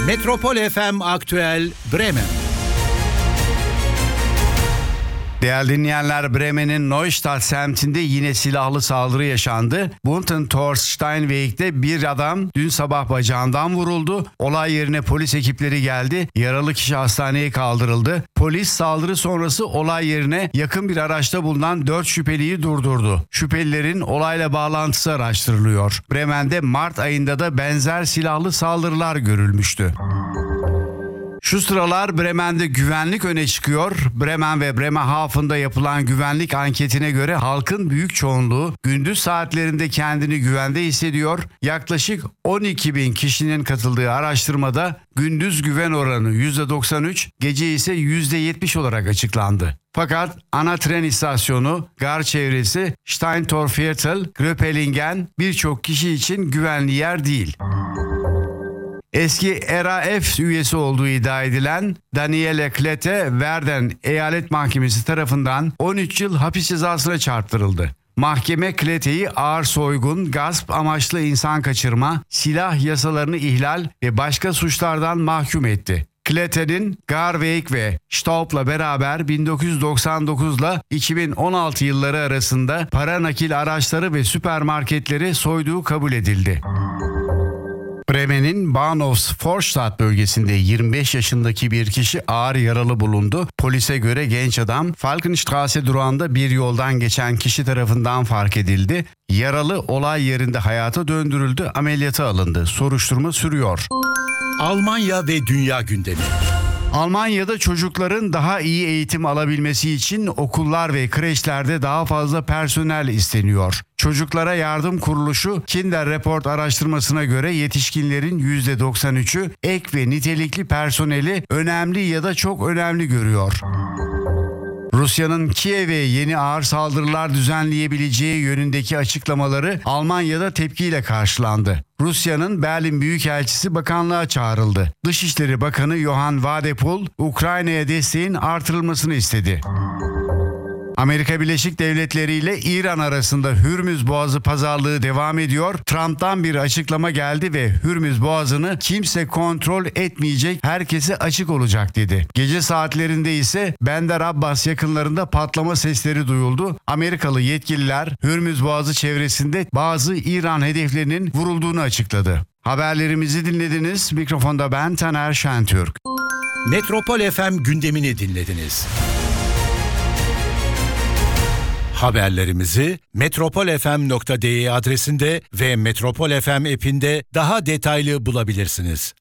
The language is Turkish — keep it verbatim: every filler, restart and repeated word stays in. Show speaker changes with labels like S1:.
S1: Metropol F M Aktüel Bremen.
S2: Değerli dinleyenler, Bremen'in Neustadt semtinde yine silahlı saldırı yaşandı. Bunten-Tor Steinweg'de bir adam dün sabah bacağından vuruldu. Olay yerine polis ekipleri geldi. Yaralı kişi hastaneye kaldırıldı. Polis saldırı sonrası olay yerine yakın bir araçta bulunan dört şüpheliyi durdurdu. Şüphelilerin olayla bağlantısı araştırılıyor. Bremen'de Mart ayında da benzer silahlı saldırılar görülmüştü. Şu sıralar Bremen'de güvenlik öne çıkıyor. Bremen ve Bremerhaven'da yapılan güvenlik anketine göre halkın büyük çoğunluğu gündüz saatlerinde kendini güvende hissediyor. Yaklaşık on iki bin kişinin katıldığı araştırmada gündüz güven oranı yüzde doksan üç, gece ise yüzde yetmiş olarak açıklandı. Fakat ana tren istasyonu, gar çevresi, Steintorviertel, Gröpelingen birçok kişi için güvenli yer değil. Eski R A F üyesi olduğu iddia edilen Daniele Klette, Verden Eyalet Mahkemesi tarafından on üç yıl hapis cezasına çarptırıldı. Mahkeme Klette'yi ağır soygun, gasp amaçlı insan kaçırma, silah yasalarını ihlal ve başka suçlardan mahkum etti. Klette'nin Garweg ve Staub'la beraber bin dokuz yüz doksan dokuz ile iki bin on altı yılları arasında para nakil araçları ve süpermarketleri soyduğu kabul edildi. Bremen'in Bahnhofsvorstadt bölgesinde yirmi beş yaşındaki bir kişi ağır yaralı bulundu. Polise göre genç adam Falkenstraße durağında bir yoldan geçen kişi tarafından fark edildi. Yaralı olay yerinde hayata döndürüldü, ameliyata alındı. Soruşturma sürüyor.
S1: Almanya ve dünya gündemi.
S2: Almanya'da çocukların daha iyi eğitim alabilmesi için okullar ve kreşlerde daha fazla personel isteniyor. Çocuklara Yardım Kuruluşu Kinder Report araştırmasına göre yetişkinlerin yüzde doksan üçü ek ve nitelikli personeli önemli ya da çok önemli görüyor. Rusya'nın Kiev'e yeni ağır saldırılar düzenleyebileceği yönündeki açıklamaları Almanya'da tepkiyle karşılandı. Rusya'nın Berlin Büyükelçisi bakanlığa çağrıldı. Dışişleri Bakanı Johann Wadepool, Ukrayna'ya desteğin artırılmasını istedi. Amerika Birleşik Devletleri ile İran arasında Hürmüz Boğazı pazarlığı devam ediyor. Trump'tan bir açıklama geldi ve Hürmüz Boğazı'nı kimse kontrol etmeyecek, herkese açık olacak dedi. Gece saatlerinde ise Bandar Abbas yakınlarında patlama sesleri duyuldu. Amerikalı yetkililer Hürmüz Boğazı çevresinde bazı İran hedeflerinin vurulduğunu açıkladı. Haberlerimizi dinlediniz. Mikrofonda ben Taner Şentürk.
S1: Metropol F M gündemini dinlediniz. Haberlerimizi metropol f m nokta d e adresinde ve Metropol F M app'inde daha detaylı bulabilirsiniz.